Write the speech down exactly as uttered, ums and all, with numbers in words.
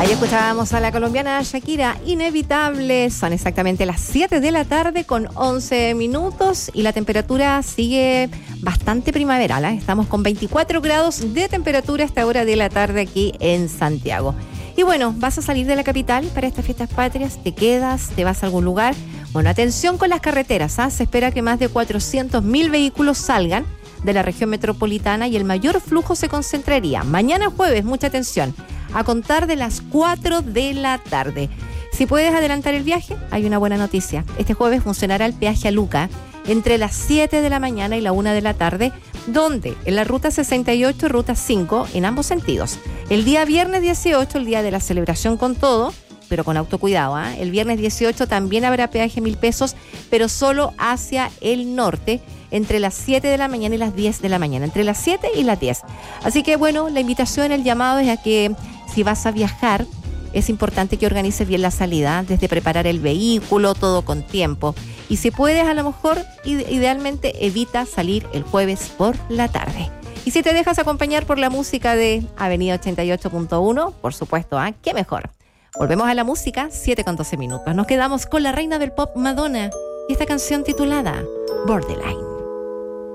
Ahí escuchábamos a la colombiana Shakira, Inevitable. Son exactamente las siete de la tarde con once minutos y la temperatura sigue bastante primaveral, ¿eh? Estamos con veinticuatro grados de temperatura a esta hora de la tarde aquí en Santiago. Y bueno, vas a salir de la capital para estas fiestas patrias, te quedas, te vas a algún lugar. Bueno, atención con las carreteras, ¿eh? Se espera que más de cuatrocientos mil vehículos salgan de la región metropolitana y el mayor flujo se concentraría mañana jueves, mucha atención, a contar de las cuatro de la tarde. Si puedes adelantar el viaje, hay una buena noticia. Este jueves funcionará el peaje a Luca entre las siete de la mañana y la una de la tarde, donde en la ruta sesenta y ocho, ruta cinco, en ambos sentidos. El día viernes dieciocho, el día de la celebración con todo, pero con autocuidado, ¿eh? El viernes dieciocho también habrá peaje mil pesos, pero solo hacia el norte, entre las siete de la mañana y las diez de la mañana, entre las siete y las diez. Así que bueno, la invitación, el llamado es a que si vas a viajar, es importante que organices bien la salida, desde preparar el vehículo, todo con tiempo. Y si puedes, a lo mejor, idealmente evita salir el jueves por la tarde. Y si te dejas acompañar por la música de Avenida ochenta y ocho punto uno, por supuesto, ¿eh? ¿Qué mejor? Volvemos a la música, siete con doce minutos. Nos quedamos con la reina del pop, Madonna, y esta canción titulada Borderline.